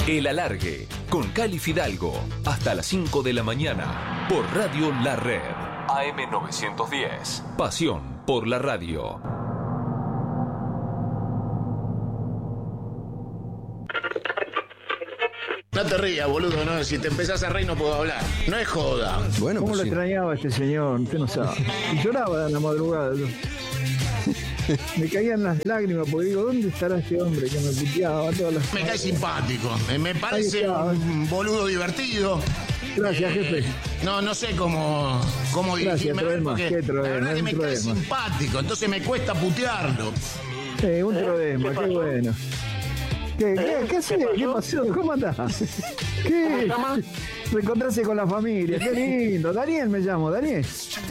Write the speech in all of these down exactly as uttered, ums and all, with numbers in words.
El Alargue, con Cali Fidalgo, hasta las cinco de la mañana, por Radio La Red, A M novecientos diez. Pasión por la radio. No te rías, boludo, no, si te empezás a reír no puedo hablar. No es joda. Bueno, ¿Cómo pues lo sí. extrañaba a este señor? Usted no sabe. Y lloraba en la madrugada. Yo. Me caían las lágrimas porque digo, ¿dónde estará este hombre que me puteaba todas las... Me cae simpático, me- me parece Ahí está. un boludo divertido. Gracias, Eh, jefe. No, no sé cómo, cómo Gracias, dirigirme a él, Troema, porque qué la Troema, verdad que un me cae Troema. simpático, entonces me cuesta putearlo. Eh, un problema, qué, bueno. ¿Qué, qué, qué hace? ¿Qué pasó? ¿Cómo andás? ¿Qué? Reencontrarse con la familia, qué lindo. Daniel me llamo, Daniel.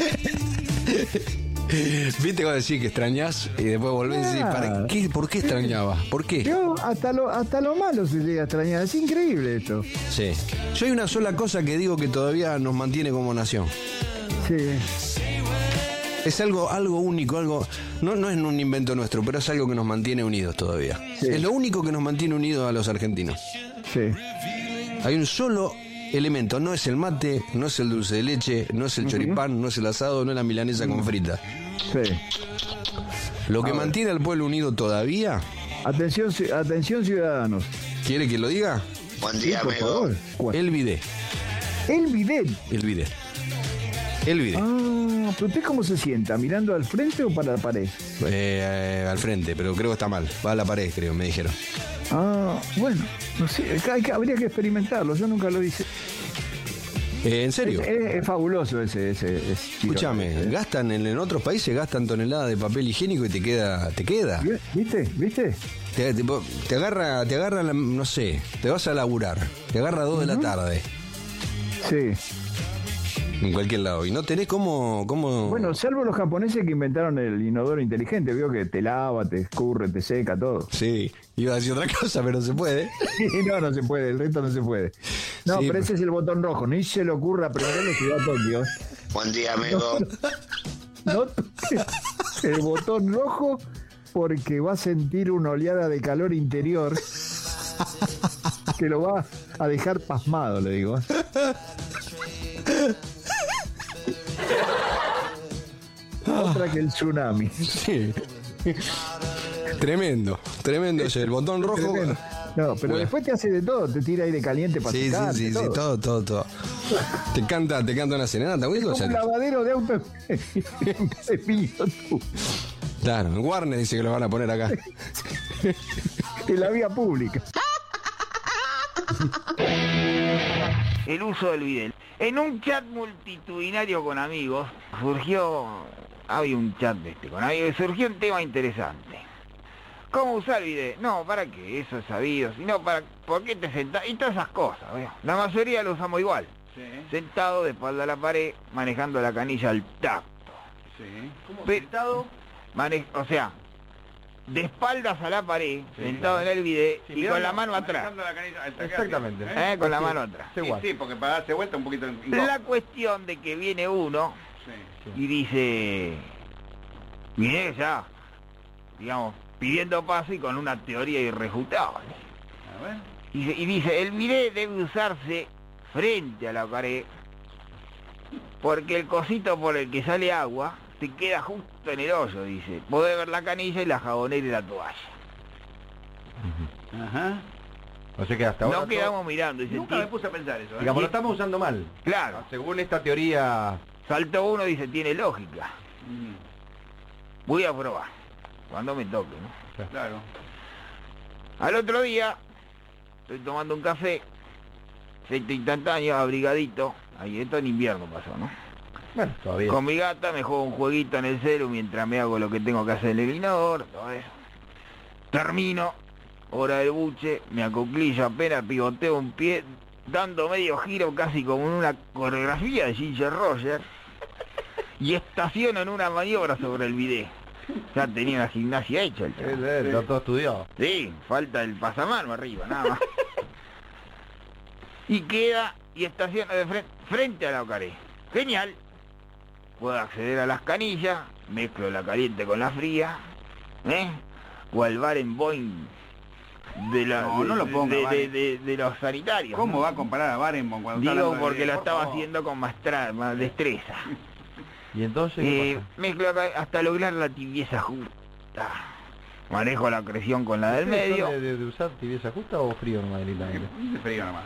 Viste cuando decís que extrañás y después volvés y decís, ¿para qué? ¿Por qué extrañaba? ¿Por qué? Yo, hasta lo, hasta lo malo se llega a extrañar. Es increíble esto. Sí. Yo hay una sola cosa que digo que todavía nos mantiene como nación. Sí. Es algo, algo único, algo. No, no es un invento nuestro, pero es algo que nos mantiene unidos todavía. Sí. Es lo único que nos mantiene unidos a los argentinos. Sí. Hay un solo elemento, no es el mate, no es el dulce de leche, no es el choripán, no es el asado, no es la milanesa con frita. Sí. Lo que A ver. mantiene al pueblo unido todavía, Atención, ci- atención ciudadanos. ¿quiere que lo diga? Buen Sí, día, por amigo. favor. ¿Cuál? El bidet. El bidet. El bidet. El bidet. Ah, pero ¿usted cómo se sienta? ¿Mirando al frente o para la pared? Eh, eh, al frente, pero creo que está mal. Va a la pared, creo, me dijeron. Ah, bueno, no sé, hay que- habría que experimentarlo, yo nunca lo hice. Eh, ¿En Es, serio? es- es fabuloso ese, ese, ese tiro. Escúchame, gastan en, en otros países gastan toneladas de papel higiénico y te queda, te queda. ¿Viste? ¿Viste? Te, te- te agarra, te agarra, la- no sé, te vas a laburar, te agarra a dos de la tarde, Sí. en cualquier lado, y no tenés cómo, cómo... Bueno, salvo los japoneses que inventaron el inodoro inteligente, vio que te lava, te escurre, te seca, todo. Sí, iba a decir otra cosa, pero no se puede. no, no se puede, el resto no se puede. No, Sí, pero pero- ese es el botón rojo, ni se le ocurra prenderlo si va a Tokio. Buen día, amigo. No, el botón rojo porque va a sentir una oleada de calor interior que lo va a dejar pasmado, le digo. Otra que el tsunami. Sí. Tremendo, tremendo ese, el botón rojo. Tremendo. No, pero Bueno. después te hace de todo, te tira aire caliente para Sí, sí, secarte, sí, sí, todo. todo, todo, todo. Te canta, te canta una serenata, güey. Como un lavadero de auto de piso, tú, Claro, Warner dice que lo van a poner acá. en la vía pública. El uso del bidet. En un chat multitudinario con amigos surgió, había un chat de este con amigos, surgió un tema interesante. ¿Cómo usar el bidet? No, ¿para qué? Eso es sabido. Si no, ¿para por qué te sentás? Y todas esas cosas, ¿veo? La mayoría lo usamos igual. Sentado de espalda a la pared, manejando la canilla al tacto. ¿Cómo Pe- sentado? Mane- o sea, de espaldas a la pared, sentado en el bidet Sí, y mirando, con la mano atrás. manejando la canilla, hasta acá, Exactamente. ¿eh? ¿Eh? Con la mano atrás. Sí, sí, porque para darse vuelta un poquito incómodo. La cuestión de que viene uno Sí. y dice, viene ya, digamos, pidiendo paso y con una teoría irrefutable. A ver. Y, y dice, el bidet debe usarse frente a la pared porque el cosito por el que sale agua te queda justo en el hoyo, dice. Podés ver la canilla y la jabonera y la toalla. Ajá. O sea que hasta ahora... No todo- quedamos mirando, dice, Nunca me "Ti- puse a pensar eso. ¿eh? Digamos, lo estamos usando mal. claro, Según esta teoría... saltó uno y dice, tiene lógica. Mm, Voy a probar, cuando me toque, ¿no? Claro. Al otro día, estoy tomando un café, efecto instantáneo, abrigadito, ahí esto en invierno pasó, ¿no? Bueno, todavía. Con mi gata me juego un jueguito en el celu mientras me hago lo que tengo que hacer en el inodoro, todo eso. Termino, hora del buche, me acoclillo apenas, pivoteo un pie, dando medio giro casi como en una coreografía de Ginger Roger, y estaciono en una maniobra sobre el bidet. Ya tenía una gimnasia hecha el Eh, chaval. eh, Lo todo estudiado. Sí, falta el pasamano arriba, nada más. Y queda y estaciona de frente, frente a la pared. Genial. Puedo acceder a las canillas, mezclo la caliente con la fría, ¿eh? O al bar en Boeing de la No, de, no lo ponga, de, vale. de, de- de los sanitarios. ¿Cómo ¿no? va a comparar a Barenboim cuando está Digo hablando de porque lo video? Por estaba favor. haciendo con más, tra- más destreza. ¿Y entonces qué Eh, pasa? mezclo acá hasta lograr la tibieza justa. Manejo la presión con la del ¿Ustedes son medio. De, de- de usar tibieza justa o frío nomás el aire? De frío nomás.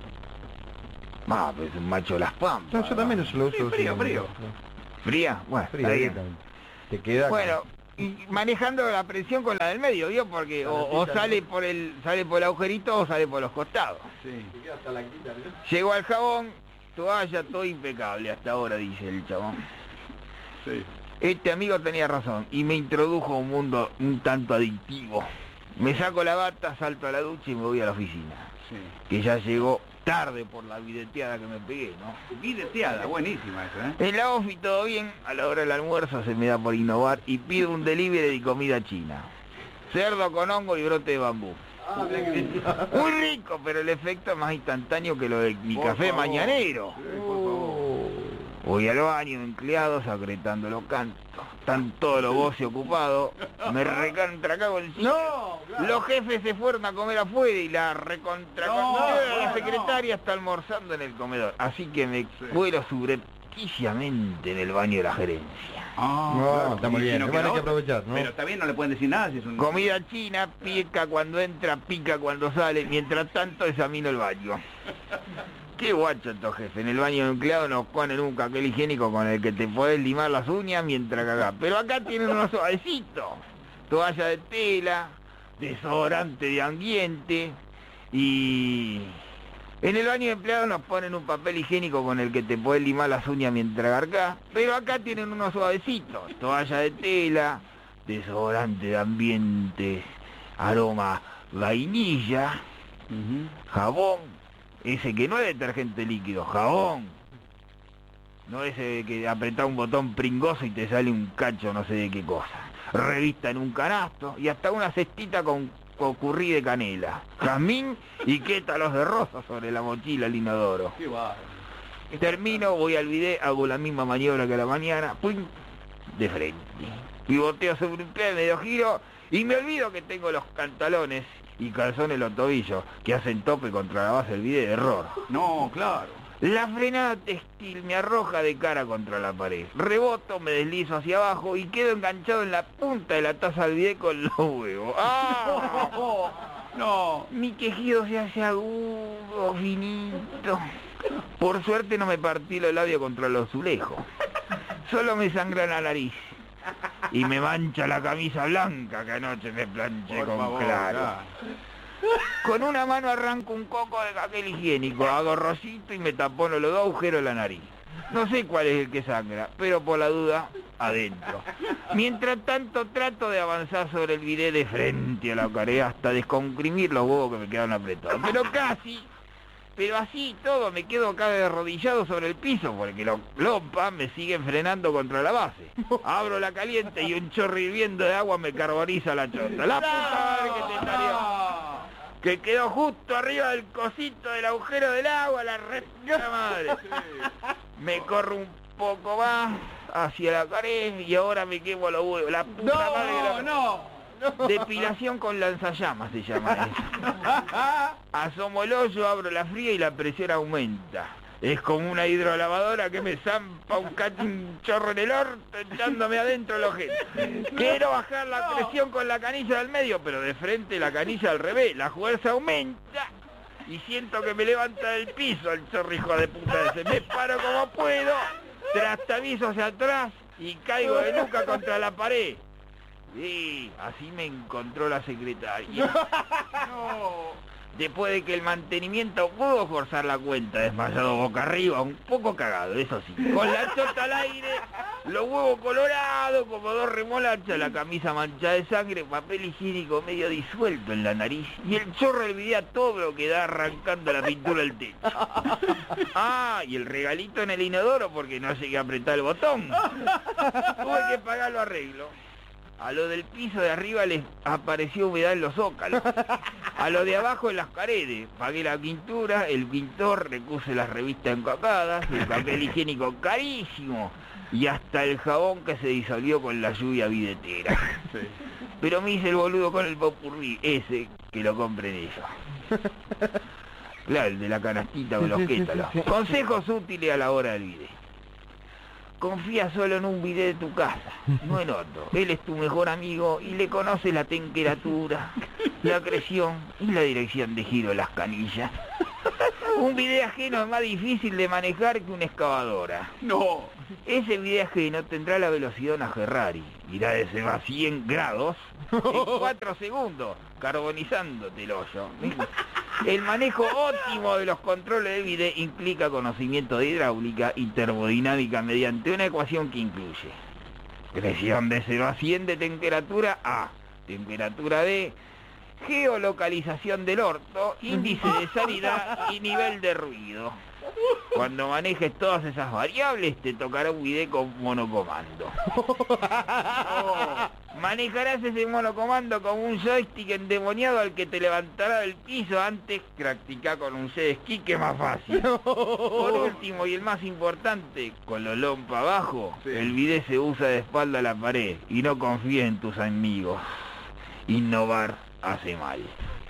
Ah, pues un macho de las pampas. No, yo también eso lo uso. Sí, frío, sí, frío. no, Fría, bueno, Frío, está bien. directamente. Te queda... Bueno, y manejando la presión con la del medio, ¿vio? Porque o, o sale por el sale por el agujerito o sale por los costados. Sí. Llegó al jabón, toalla, todo impecable hasta ahora, dice el chabón. Sí. Este amigo tenía razón y me introdujo a un mundo un tanto adictivo. Me saco la bata, salto a la ducha y me voy a la oficina. Sí. Que ya llegó tarde por la videteada que me pegué, ¿no? Videteada, buenísima eso, ¿eh? En la ofi todo bien, a la hora del almuerzo se me da por innovar y pido un delivery de comida china. Cerdo con hongo y brote de bambú. Muy rico, pero el efecto es más instantáneo que lo de mi Por café favor. mañanero. Sí, por favor. Voy al baño, empleados, acretando los cantos. Están todos los voces ocupados. Me recontra cago encima. No, claro. Los jefes se fueron a comer afuera y la recontra No, la no, secretaria está almorzando en el comedor. Así que me cuelo subrepticiamente en el baño de la gerencia. Ah, No, claro, está muy y bien, sino igual que hay la que otra- aprovechar, ¿no? Pero está bien, no le pueden decir nada si es un... Comida china, pica cuando entra, pica cuando sale. Mientras tanto examino el baño. Qué guacho estos jefes. En el baño de empleado nos ponen un papel higiénico con el que te podés limar las uñas mientras cagás. Pero acá tienen unos suavecitos. Toalla de tela, desodorante de ambiente y... En el baño de empleado nos ponen un papel higiénico con el que te podés limar las uñas mientras garcás. Pero acá tienen unos suavecitos. Toalla de tela, desodorante de ambiente, aroma vainilla, Ujú. jabón, ese que no es detergente líquido, jabón. No ese que apretá un botón pringoso y te sale un cacho no sé de qué cosa. Revista en un canasto y hasta una cestita con, con currí de canela. Jazmín y quétalos de rosa sobre la mochila al inodoro. Qué bárbaro. Termino, voy al bidet, hago la misma maniobra que a la mañana, ¡pum! De frente. Pivoteo sobre un pie, medio giro y me olvido que tengo los pantalones y calzones en los tobillos que hacen tope contra la base del bidet de error. No, claro. La frenada textil me arroja de cara contra la pared. Reboto, me deslizo hacia abajo y quedo enganchado en la punta de la taza del bidet con los huevos. ¡Ah! No. Mi quejido se hace agudo, finito. Por suerte no me partí los labios contra los azulejos. Solo me sangra la nariz. Y me mancha la camisa blanca que anoche me planché Por con favor, claro. claro. Con una mano arranco un coco de papel higiénico, hago rosito y me tapono los dos agujeros de la nariz. No sé cuál es el que sangra, pero por la duda, adentro. Mientras tanto trato de avanzar sobre el bidet de frente a la pared hasta descomprimir los huevos que me quedaron apretados. Pero casi, pero así todo me quedo acá arrodillado sobre el piso porque los lompas me siguen frenando contra la base. Abro la caliente y un chorro hirviendo de agua me carboniza la chota. La puta madre que te parió. Que quedó justo arriba del cosito del agujero del agua, la re puta madre. Me corro un poco más hacia la pared y ahora me quemo los huevos. La puta madre que No, la- no. Depilación con lanzallamas se llama eso. Asomo el hoyo, abro la fría y la presión aumenta. Es como una hidrolavadora que me zampa un, cacho, un chorro en el orto echándome adentro el ojete. Quiero bajar la presión con la canilla del medio, pero de frente la canilla al revés. La fuerza aumenta y siento que me levanta del piso el chorro hijo de puta ese. Me paro como puedo, trastavizo hacia atrás y caigo de nuca contra la pared. Sí, así me encontró la secretaria. No. Después de que el mantenimiento pudo forzar la cuenta, desmayado boca arriba, un poco cagado, eso sí. Con la chota al aire, los huevos colorados, como dos remolachas, la camisa manchada de sangre, papel higiénico medio disuelto en la nariz, y el chorro del video todo lo que da arrancando la pintura del techo. Ah, y el regalito en el inodoro porque no llegué a apretar el botón. Tuve que pagar los arreglos. A lo del piso de arriba les apareció humedad en los zócalos. A lo de abajo en las paredes. Pagué la pintura, el pintor recuse las revistas encapadas, el papel higiénico carísimo y hasta el jabón que se disolvió con la lluvia bidetera. Pero me hice el boludo con el popurrí, ese que lo compren ellos. Claro, el de la canastita o los quétalos. Consejos útiles a la hora del bidet. Confía solo en un bidet de tu casa, no en otro. Él es tu mejor amigo y le conoce la temperatura, la presión y la dirección de giro de las canillas. Un bidet ajeno es más difícil de manejar que una excavadora. No. Ese bidet ajeno tendrá la velocidad de una Ferrari. Irá de cero a cien grados en cuatro segundos, carbonizándote el hoyo. El manejo óptimo de los controles de bidet implica conocimiento de hidráulica y termodinámica mediante una ecuación que incluye presión de cero a cien de temperatura A, temperatura D, geolocalización del orto, índice de sanidad y nivel de ruido. Cuando manejes todas esas variables te tocará un bidet con monocomando. Oh, manejarás ese monocomando como un joystick endemoniado al que te levantará del piso antes. Practica con un jet ski, que es más fácil. Por último y el más importante, con los lompa abajo, sí. El bidet se usa de espalda a la pared y no confíes en tus amigos. Innovar hace mal.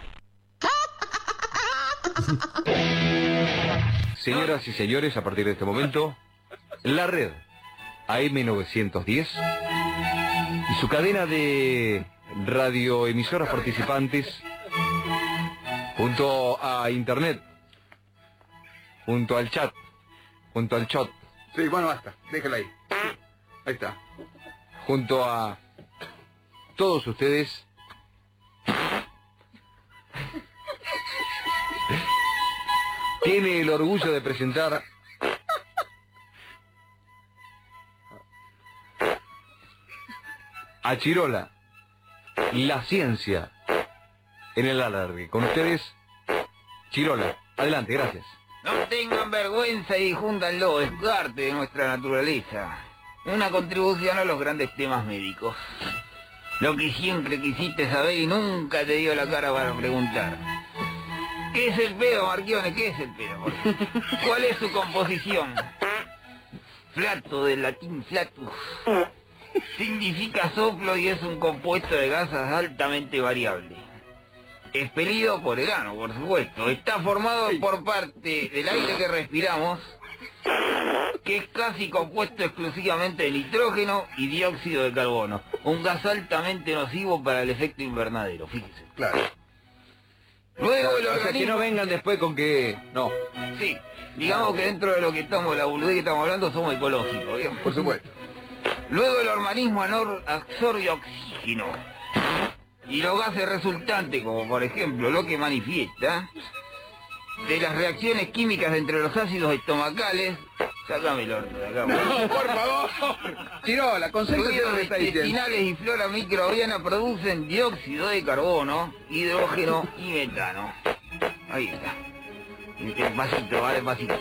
Señoras y señores, a partir de este momento, la red A M novecientos diez y su cadena de radioemisoras participantes, junto a internet, junto al chat, junto al chat. Sí, bueno, basta, déjala ahí. Ahí está. Junto a todos ustedes, tiene el orgullo de presentar a Chirola, la ciencia en el alargue. Con ustedes, Chirola. Adelante, gracias. No tengan vergüenza y júntanlo, es parte de nuestra naturaleza. Una contribución a los grandes temas médicos. Lo que siempre quisiste saber y nunca te dio la cara para preguntar. ¿Qué es el pedo, Marchionne? ¿Qué es el pedo? ¿Cuál es su composición? Flato, del latín flatus. Significa soplo y es un compuesto de gasas altamente variable. Expelido por el ano, por supuesto. Está formado por parte del aire que respiramos, que es casi compuesto exclusivamente de nitrógeno y dióxido de carbono. Un gas altamente nocivo para el efecto invernadero, fíjese. Claro. Luego el organismo... O sea, que no vengan después con que... No. Sí, digamos que dentro de lo que estamos, la boludez que estamos hablando, somos ecológicos, ¿bien? Por supuesto. Luego el organismo absorbe oxígeno. Y los gases resultantes, como por ejemplo lo que manifiesta, de las reacciones químicas entre los ácidos estomacales... Sácame el horno de acá. No, por favor. Chirola, concéntrate lo que está diciendo. Intestinales y flora microbiana producen dióxido de carbono, hidrógeno y metano. Ahí está. Despacito, va despacito.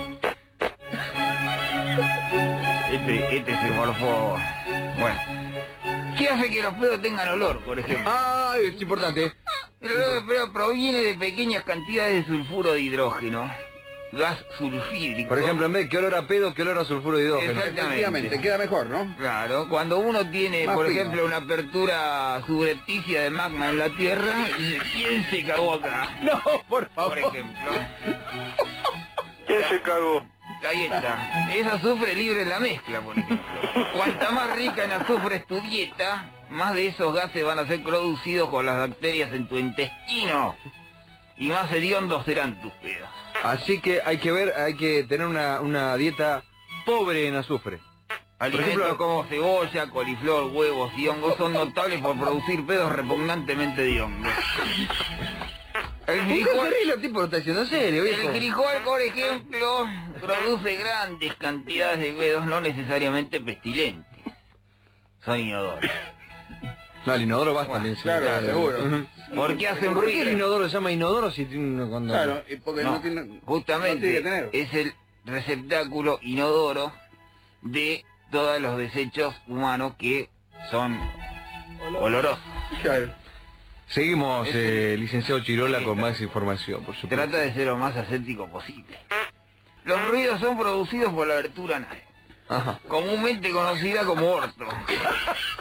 Este, este se morfó. Bueno. ¿Qué hace que los pedos tengan olor, por ejemplo? Ah, es importante. El olor de pedo proviene de pequeñas cantidades de sulfuro de hidrógeno. Gas sulfídrico. Por ejemplo, en vez de que olor a pedo, que olor a sulfuro de hidrógeno. Exactamente. Queda mejor, ¿no? Claro, cuando uno tiene, Más por fino. ejemplo, una apertura subrepticia de magma en la Tierra, ¿quién se cagó acá? No, por favor. Por ejemplo. ¿Quién se cagó? Ahí está. Es azufre libre en la mezcla, por ejemplo. Cuanta más rica en azufre es tu dieta, más de esos gases van a ser producidos por las bacterias en tu intestino. Y más hediondos serán tus pedos. Así que hay que ver, hay que tener una, una dieta pobre en azufre. Alimentos ejemplo, como cebolla, coliflor, huevos y hongos son notables por producir pedos repugnantemente de hongos. El frijol, el tipo lo está diciendo en serio, viejo? el frijol, por ejemplo, produce grandes cantidades de pedos no necesariamente pestilentes. Son inodoros. No, el inodoro basta. Bueno, sí, claro, claro, seguro. Uh-huh. Porque hacen ¿Por qué el ruido. inodoro se llama inodoro si tiene cuando... Claro, y porque no, No, tiene... justamente no tiene que tener. es el receptáculo inodoro de todos los desechos humanos que son olorosos. Claro. Seguimos, Es eh, licenciado Chirola, Sí, con claro. más información, por supuesto. Trata de ser lo más ascético posible. Los ruidos son producidos por la abertura anal, Ajá. comúnmente conocida como orto.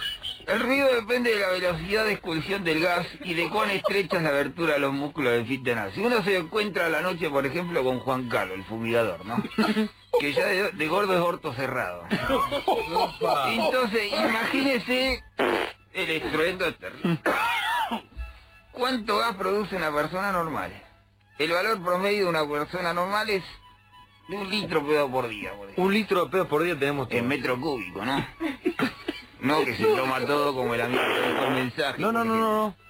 El ruido depende de la velocidad de expulsión del gas y de cuán estrecha es la abertura de los músculos del esfínter anal. Si uno se encuentra a la noche, por ejemplo, con Juan Carlos, el fumigador, ¿no? Que ya de, de gordo es orto cerrado. Entonces, imagínese el estruendo externo. ¿Cuánto gas produce una persona normal? El valor promedio de una persona normal es de un litro pedo por día. Por Un litro de pedo por día tenemos todos. En metro cúbico, ¿no? No que se toma todo como el amigo que dejó el mensaje. No, no, no, no, no.